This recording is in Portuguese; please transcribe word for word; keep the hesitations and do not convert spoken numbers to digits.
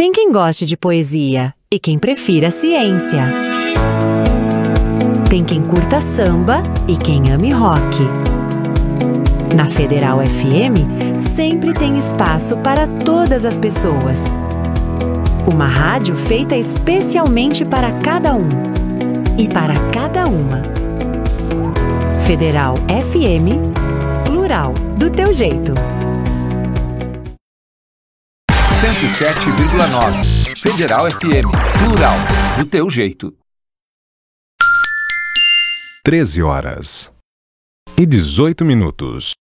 Tem quem goste de poesia e quem prefira ciência. Tem quem curta samba e quem ame rock. Na Federal F M, sempre tem espaço para todas as pessoas. Uma rádio feita especialmente para cada um e para cada uma. Federal F M, plural, do teu jeito. cento e sete vírgula nove. Federal F M, plural, do teu jeito. treze horas e dezoito minutos.